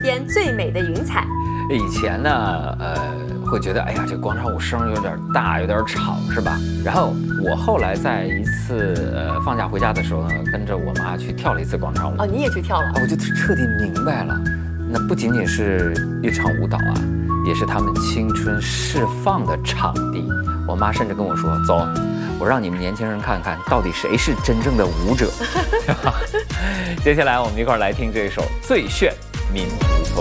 编最美的云彩。 以前呢，会觉得哎呀，这广场舞声有点大，有点吵，是吧？然后我后来在一次放假回家的时候呢，跟着我妈去跳了一次广场舞。 哦，你也去跳了？ 我就彻底明白了，那不仅仅是一场舞蹈啊，也是他们青春释放的场地。我妈甚至跟我说：“走，我让你们年轻人看看，到底谁是真正的舞者。”接下来我们一块儿来听这首《最炫民族风》。